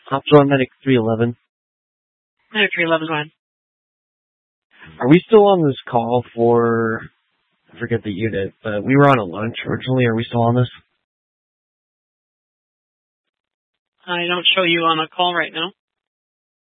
Option Medic 311. Medic 311, go ahead. Are we still on this call for, I forget the unit, but we were on a lunch originally. Are we still on this? I don't show you on a call right now.